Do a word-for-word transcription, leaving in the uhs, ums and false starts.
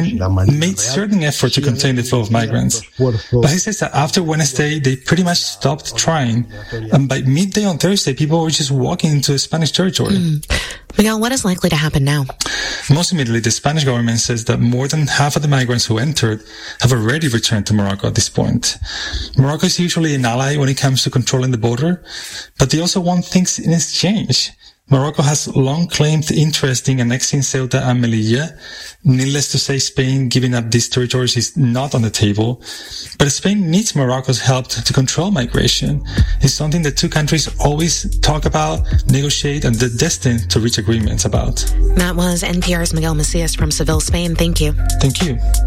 Spain made certain effort to contain the flow of migrants. But he says that after Wednesday, they pretty much stopped trying. And by midday on Thursday, people were just walking into Spanish territory. Mm. Miguel, what is likely to happen now? Most immediately, the Spanish government says that more than half of the migrants who entered have already returned to Morocco at this point. Morocco is usually an ally when it comes to controlling the border, but they also want things in exchange. Morocco has long claimed interest in annexing Ceuta and Melilla. Needless to say, Spain giving up these territories is not on the table. But Spain needs Morocco's help to control migration. It's something that two countries always talk about, negotiate, and they're destined to reach agreements about. That was N P R's Miguel Macias from Seville, Spain. Thank you. Thank you.